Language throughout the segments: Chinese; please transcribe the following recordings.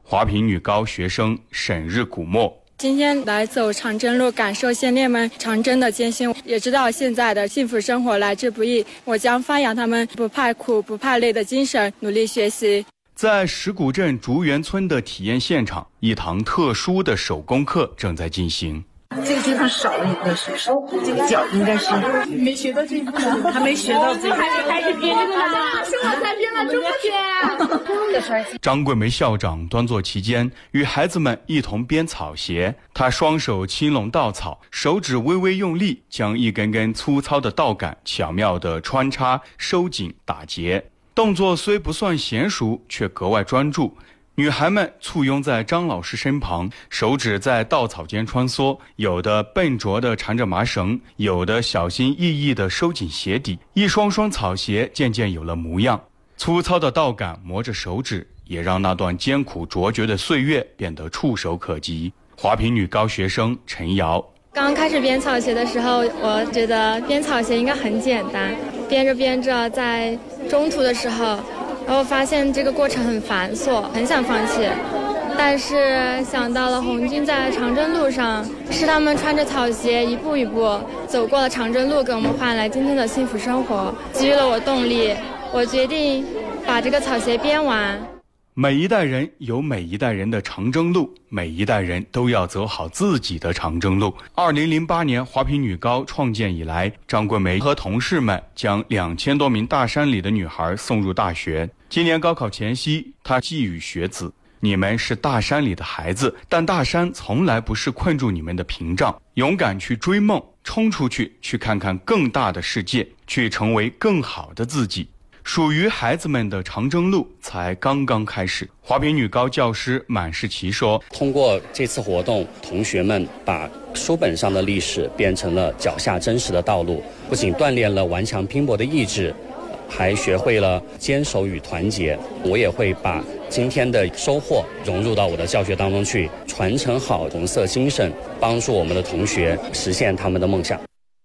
华坪女高学生沈日古墨。 今天来走长征路，感受先烈们长征的艰辛，也知道现在的幸福生活来之不易。我将发扬他们不怕苦不怕累的精神，努力学习。 在石鼓镇竹园村的体验现场，一堂特殊的手工课正在进行。 这个地方少了一个手，这个脚应该是没学到这一步， 还没学到这个， 还是编这个呢，是我才编了这么些。 张桂梅校长端坐其间，与孩子们一同编草鞋。她双手轻拢稻草，手指微微用力，将一根根粗糙的稻杆巧妙地穿插、收紧、打结。动作虽不算娴熟，却格外专注。女孩们簇拥在张老师身旁，手指在稻草间穿梭，有的笨拙地缠着麻绳，有的小心翼翼地收紧鞋底，一双双草鞋渐渐有了模样。粗糙的稻杆磨着手指，也让那段艰苦卓绝的岁月变得触手可及。华坪女高学生陈瑶， 刚开始编草鞋的时候，我觉得编草鞋应该很简单，编着编着，在中途的时候然后发现这个过程很繁琐，很想放弃，但是想到了红军在长征路上，是他们穿着草鞋一步一步走过了长征路，给我们换来今天的幸福生活，给予了我动力。我决定把这个草鞋编完。 每一代人有每一代人的长征路，每一代人都要走好自己的长征路。2008年华坪女高创建以来，张桂梅和同事们将2000多名大山里的女孩送入大学。今年高考前夕，她寄语学子：你们是大山里的孩子，但大山从来不是困住你们的屏障。勇敢去追梦，冲出去，去看看更大的世界，去成为更好的自己。属于孩子们的长征路才刚刚开始。华坪女高教师满世奇说： 通过这次活动，同学们把书本上的历史变成了脚下真实的道路，不仅锻炼了顽强拼搏的意志，还学会了坚守与团结。我也会把今天的收获融入到我的教学当中去，传承好红色精神，帮助我们的同学实现他们的梦想。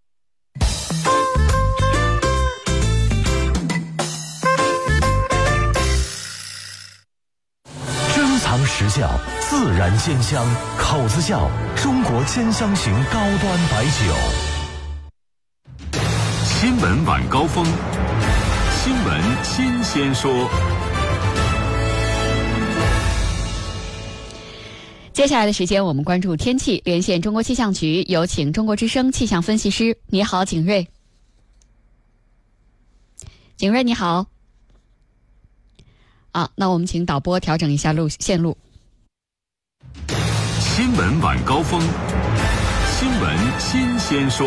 时效，自然鲜香，口子窖中国鲜香型高端白酒。 新闻晚高峰，新闻新鲜说。 接下来的时间，我们关注天气，连线中国气象局，有请中国之声气象分析师。你好，景睿。景睿，你好。那我们请导播调整一下线路。 新闻晚高峰，新闻新鲜说。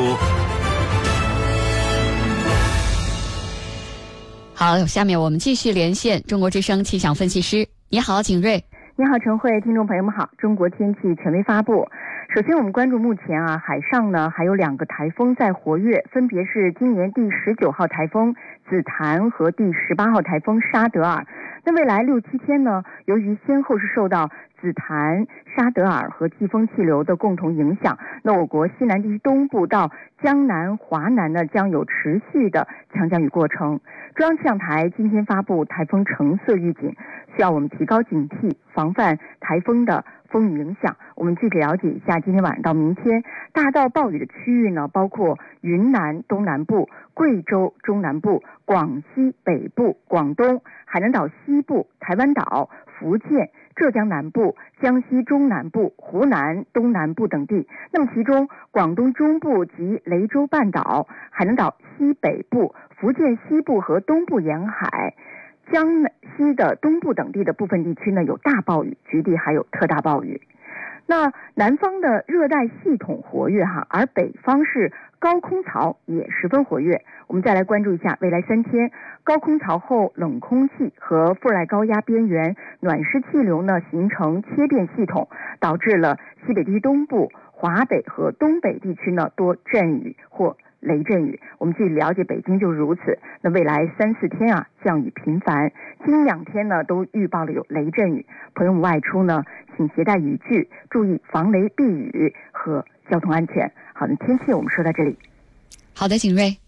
好，下面我们继续连线中国之声气象分析师。你好，景睿。 你好，陈慧，听众朋友们好。中国天气权威发布。首先我们关注目前海上呢还有2个台风在活跃，分别是今年第19号台风紫檀和第18号台风沙德尔。那未来6、7天呢，由于先后是受到紫檀、沙德尔和季风气流的共同影响，那我国西南地区东部到江南、华南呢将有持续的强降雨过程。中央气象台今天发布台风橙色预警，需要我们提高警惕，防范台风的风雨影响。我们具体了解一下今天晚上到明天大到暴雨的区域呢，包括云南东南部、贵州中南部、广西北部、广东、海南岛西部、台湾岛、福建、浙江南部、江西中南部、湖南东南部等地。那么其中广东中部及雷州半岛、海南岛西北部、福建西部和东部沿海、江西的东部等地的部分地区呢有大暴雨，局地还有特大暴雨。那南方的热带系统活跃而北方是高空槽也十分活跃。我们再来关注一下未来3天，高空槽后冷空气和副热带高压边缘暖湿气流呢形成切变系统，导致了西北地区东部、华北和东北地区呢多阵雨或雷阵雨。我们具体了解北京就是如此。那未来3、4天降雨频繁，今2天呢都预报了有雷阵雨。朋友们外出呢，请携带雨具，注意防雷避雨和交通安全。好的，天气我们说到这里。 好的，景睿。